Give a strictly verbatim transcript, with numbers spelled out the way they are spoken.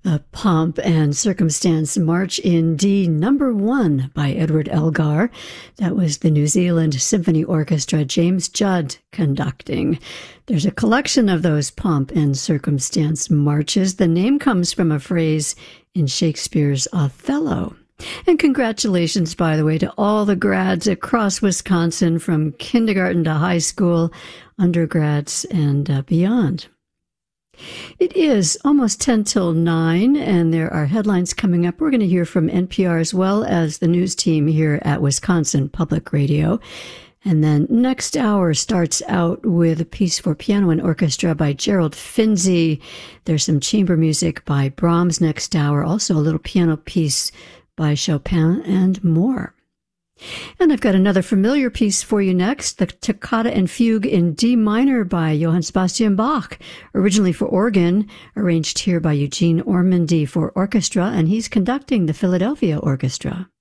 The Pomp and Circumstance March in D number one by Edward Elgar. That was the New Zealand Symphony Orchestra, James Judd conducting. There's a collection of those Pomp and Circumstance marches. The name comes from a phrase in Shakespeare's Othello. And congratulations, by the way, to all the grads across Wisconsin from kindergarten to high school, undergrads, and uh, beyond. It is almost ten till nine, and there are headlines coming up. We're going to hear from N P R as well as the news team here at Wisconsin Public Radio. And then next hour starts out with a piece for piano and orchestra by Gerald Finzi. There's some chamber music by Brahms next hour, also a little piano piece by Chopin, and more. And I've got another familiar piece for you next, the Toccata and Fugue in D minor by Johann Sebastian Bach, originally for organ, arranged here by Eugene Ormandy for orchestra, and he's conducting the Philadelphia Orchestra.